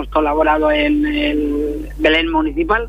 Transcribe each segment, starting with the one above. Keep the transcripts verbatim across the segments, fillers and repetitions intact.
colaborado en el Belén Municipal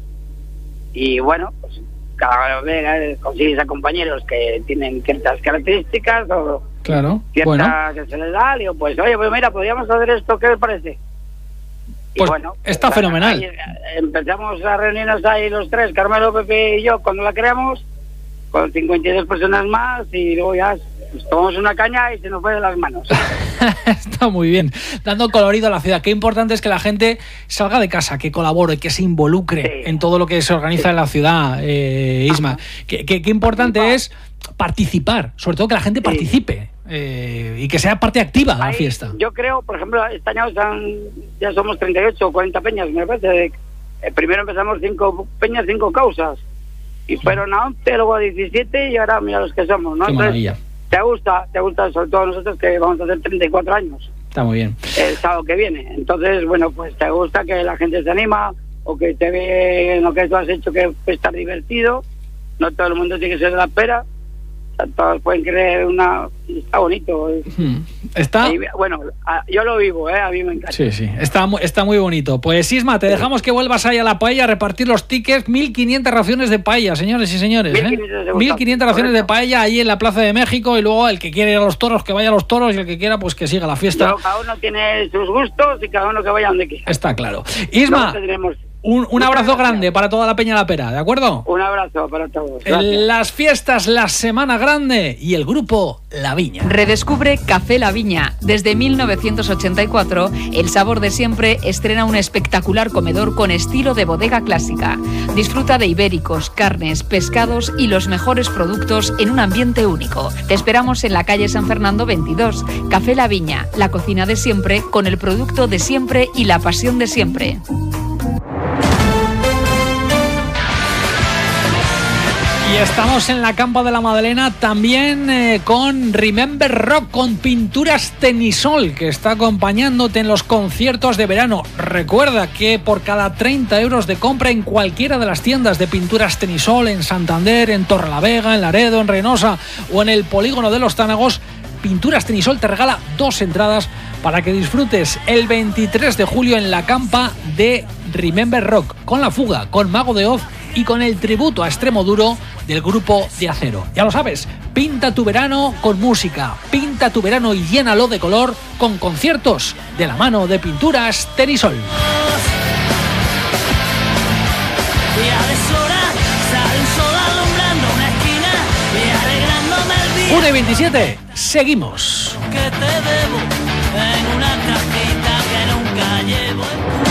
y bueno, pues cada vez consigues a compañeros que tienen ciertas características o claro, ciertas bueno. que se les da, digo, pues oye, pues mira, podríamos hacer esto, ¿qué les parece? Y pues bueno, está pues, fenomenal. Ahí empezamos a reunirnos ahí los tres, Carmelo, Pepe y yo, cuando la creamos, con cincuenta y dos personas más, y luego ya pues, tomamos una caña y se nos fue de las manos. Está muy bien, dando colorido a la ciudad. Qué importante es que la gente salga de casa, que colabore, que se involucre sí. en todo lo que se organiza sí. en la ciudad, eh, Isma. Qué, qué, qué importante participar. es participar, sobre todo que la gente sí. participe eh, y que sea parte activa de la Ahí, fiesta. Yo creo, por ejemplo, este año están, ya somos treinta y ocho o cuarenta peñas, me parece. Eh, primero empezamos cinco peñas, cinco causas, y fueron a once, luego a diecisiete y ahora mira los que somos, ¿no? Qué Entonces, maravilla. Te gusta, te gusta, sobre todo nosotros que vamos a hacer treinta y cuatro años. Está muy bien. El sábado que viene. Entonces, bueno, pues te gusta que la gente se anima o que te ve en lo que tú has hecho que puede estar divertido. No todo el mundo tiene que ser de la pera. O sea, todos pueden creer una... Está bonito. Hmm. Está... Y, bueno, yo lo vivo, ¿eh? A mí me encanta. Sí, sí. Está, está muy bonito. Pues, Isma, te sí. dejamos que vuelvas ahí a la paella a repartir los tickets. mil quinientas raciones de paella, señores y señores. ¿eh? mil quinientas raciones de paella ahí en la Plaza de México y luego el que quiere ir a los toros, que vaya a los toros y el que quiera, pues que siga la fiesta. Pero cada uno tiene sus gustos y cada uno que vaya donde quiera. Está claro. Isma... Un, un abrazo gracias. grande para toda la Peña La Pera, ¿de acuerdo? Un abrazo para todos. Gracias. Las fiestas, la Semana Grande y el grupo La Viña. Redescubre Café La Viña. Desde mil novecientos ochenta y cuatro, El Sabor de Siempre estrena un espectacular comedor con estilo de bodega clásica. Disfruta de ibéricos, carnes, pescados y los mejores productos en un ambiente único. Te esperamos en la calle San Fernando veintidós. Café La Viña, la cocina de siempre con el producto de siempre y la pasión de siempre. Y estamos en la Campa de la Madalena también eh, con Remember Rock, con Pinturas Tenisol, que está acompañándote en los conciertos de verano. Recuerda que por cada treinta euros de compra en cualquiera de las tiendas de Pinturas Tenisol, en Santander, en Torrelavega, en Laredo, en Reynosa o en el Polígono de los Tánagos, Pinturas Tenisol te regala dos entradas para que disfrutes el veintitrés de julio en la Campa de Remember Rock, con La Fuga, con Mago de Oz y con el tributo a Extremoduro del grupo de Acero. Ya lo sabes, pinta tu verano con música, pinta tu verano y llénalo de color con conciertos de la mano de Pinturas Tenisol. una y veintisiete, seguimos. Que te debo en una cajita que nunca llevo.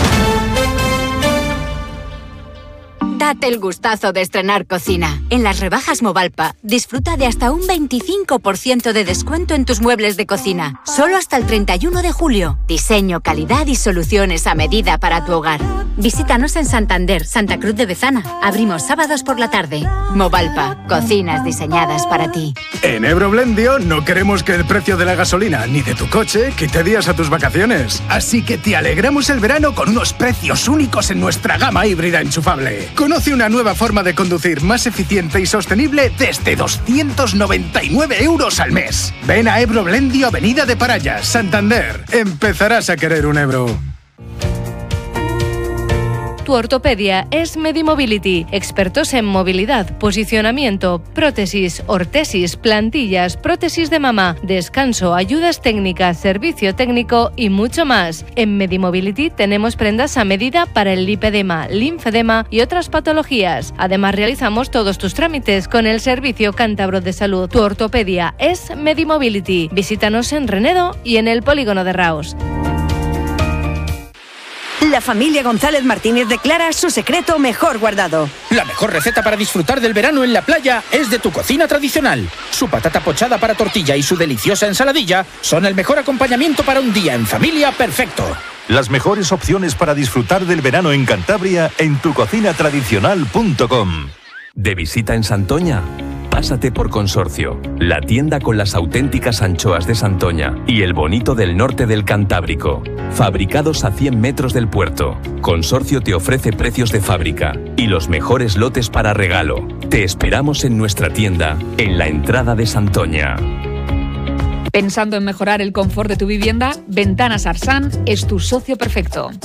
Date el gustazo de estrenar cocina. En las rebajas Movalpa, disfruta de hasta un veinticinco por ciento de descuento en tus muebles de cocina. Solo hasta el treinta y uno de julio. Diseño, calidad y soluciones a medida para tu hogar. Visítanos en Santander, Santa Cruz de Bezana. Abrimos sábados por la tarde. Movalpa, cocinas diseñadas para ti. En Ebroblendio no queremos que el precio de la gasolina ni de tu coche quite días a tus vacaciones. Así que te alegramos el verano con unos precios únicos en nuestra gama híbrida enchufable. Conoce una nueva forma de conducir más eficiente y sostenible desde doscientos noventa y nueve euros al mes. Ven a Ebroblendio, Avenida de Parallas, Santander. Empezarás a querer un Ebro. Tu ortopedia es Medimobility, expertos en movilidad, posicionamiento, prótesis, ortesis, plantillas, prótesis de mama, descanso, ayudas técnicas, servicio técnico y mucho más. En Medimobility tenemos prendas a medida para el lipedema, linfedema y otras patologías. Además realizamos todos tus trámites con el Servicio Cántabro de Salud. Tu ortopedia es Medimobility. Visítanos en Renedo y en el Polígono de Raos. La familia González Martínez declara su secreto mejor guardado. La mejor receta para disfrutar del verano en la playa es de Tu Cocina Tradicional. Su patata pochada para tortilla y su deliciosa ensaladilla son el mejor acompañamiento para un día en familia perfecto. Las mejores opciones para disfrutar del verano en Cantabria en tu cocina tradicional punto com. ¿De visita en Santoña? Pásate por Consorcio, la tienda con las auténticas anchoas de Santoña y el bonito del norte del Cantábrico. Fabricados a cien metros del puerto, Consorcio te ofrece precios de fábrica y los mejores lotes para regalo. Te esperamos en nuestra tienda, en la entrada de Santoña. Pensando en mejorar el confort de tu vivienda, Ventanas Arsan es tu socio perfecto.